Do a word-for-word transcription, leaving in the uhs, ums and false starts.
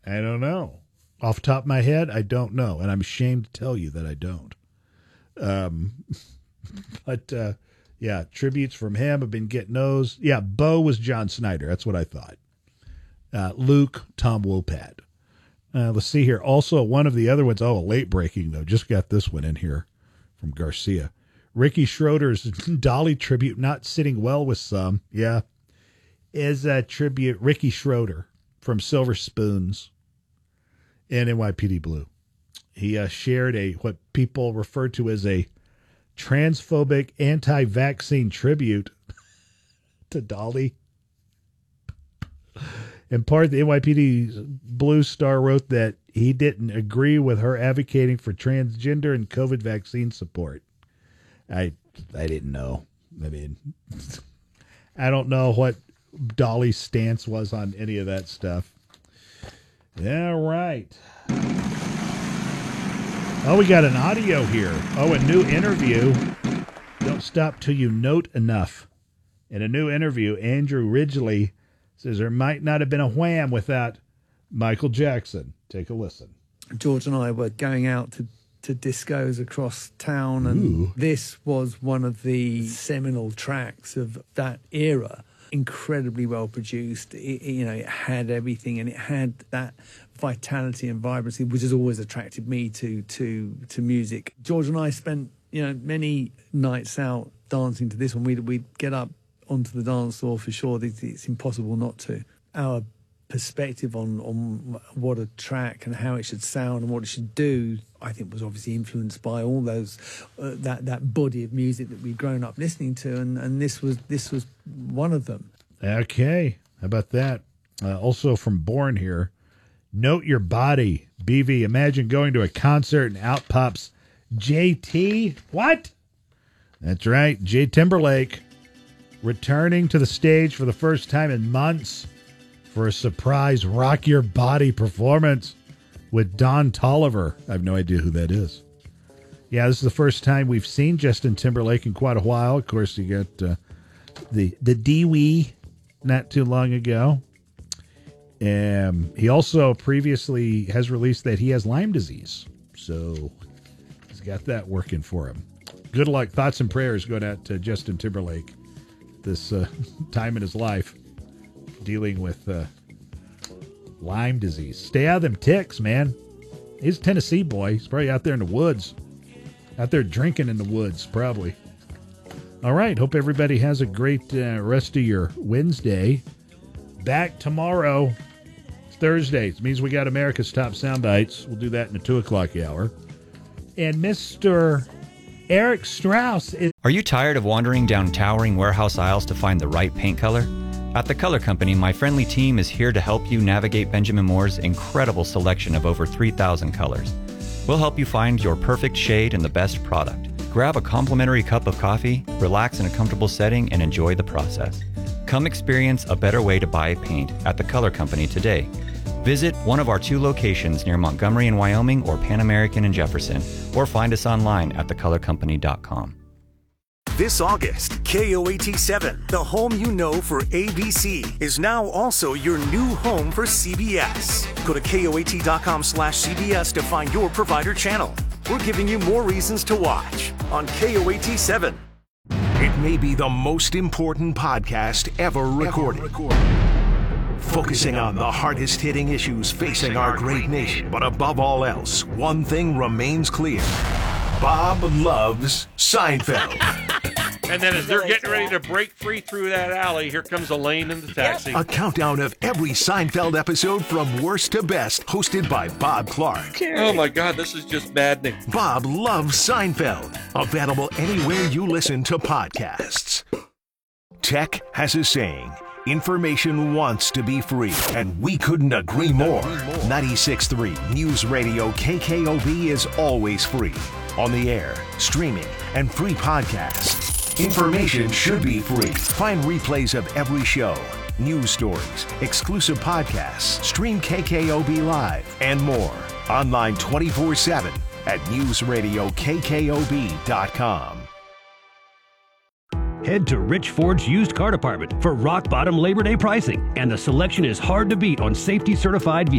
I don't know. Off the top of my head, I don't know, and I'm ashamed to tell you that I don't. Um, but, uh, yeah, tributes from him. I've been getting those. Yeah, Bo was John Snyder. That's what I thought. Uh, Luke, Tom Wopat. Uh, let's see here. Also, one of the other ones, oh, late breaking, though. Just got this one in here from Garcia. Ricky Schroeder's Dolly tribute not sitting well with some. Yeah. Is a tribute Ricky Schroeder from Silver Spoons and N Y P D Blue. He uh, shared a what people refer to as a transphobic anti-vaccine tribute to Dolly. And part of the N Y P D Blue Star wrote that he didn't agree with her advocating for transgender and COVID vaccine support. I I didn't know. I mean, I don't know what Dolly's stance was on any of that stuff. Yeah, right. Oh, we got an audio here. Oh, a new interview. Don't stop till you note enough. In a new interview, Andrew Ridgeley says there might not have been a Wham without Michael Jackson. Take a listen. George and I were going out to, to discos across town, and Ooh. This was one of the seminal tracks of that era. Incredibly well produced. It, you know, it had everything, and it had that vitality and vibrancy, which has always attracted me to to to music. George and I spent, you know, many nights out dancing to this one. We'd, we'd get up onto the dance floor for sure. It's, it's impossible not to. Our perspective on, on what a track and how it should sound and what it should do, I think, was obviously influenced by all those uh, that that body of music that we'd grown up listening to, and, and this was this was one of them. Okay, how about that? Uh, also from Born here, note your body, B V. Imagine going to a concert and out pops J T. What? That's right, Jay Timberlake returning to the stage for the first time in months for a surprise Rock Your Body performance with Don Toliver. I have no idea who that is. Yeah, this is the first time we've seen Justin Timberlake in quite a while. Of course, you got uh, the the Dee-Wee not too long ago. Um, he also previously has released that he has Lyme disease. So he's got that working for him. Good luck. Thoughts and prayers going out to Justin Timberlake this uh, time in his life, dealing with uh, Lyme disease. Stay out of them ticks, man. He's a Tennessee boy. He's probably out there in the woods. Out there drinking in the woods, probably. All right. Hope everybody has a great uh, rest of your Wednesday. Back tomorrow. It's Thursday. It means we got America's Top Soundbites. We'll do that in the two o'clock hour. And Mister Eric Strauss is... Are you tired of wandering down towering warehouse aisles to find the right paint color? At The Color Company, my friendly team is here to help you navigate Benjamin Moore's incredible selection of over three thousand colors. We'll help you find your perfect shade and the best product. Grab a complimentary cup of coffee, relax in a comfortable setting, and enjoy the process. Come experience a better way to buy paint at The Color Company today. Visit one of our two locations near Montgomery in Wyoming or Pan American in Jefferson, or find us online at the color company dot com. This August, K O A T seven, the home you know for A B C, is now also your new home for C B S. Go to K O A T dot com slash C B S to find your provider channel. We're giving you more reasons to watch on K O A T seven. It may be the most important podcast ever recorded. Ever recorded. Focusing on the hardest-hitting issues facing our great nation. But above all else, one thing remains clear. Bob loves Seinfeld. And then as they're getting ready to break free through that alley, here comes Elaine in the taxi. A countdown of every Seinfeld episode from worst to best, hosted by Bob Clark. Oh my God, this is just maddening. Bob loves Seinfeld. Available anywhere you listen to podcasts. Tech has a saying. Information wants to be free, and we couldn't agree more. ninety-six point three News Radio K K O B is always free. On the air, streaming, and free podcasts. Information should be free. Find replays of every show, news stories, exclusive podcasts, stream K K O B Live, and more. Online twenty-four seven at news radio K K O B dot com. Head to Rich Ford's used car department for rock bottom Labor Day pricing, and the selection is hard to beat on safety certified vehicles.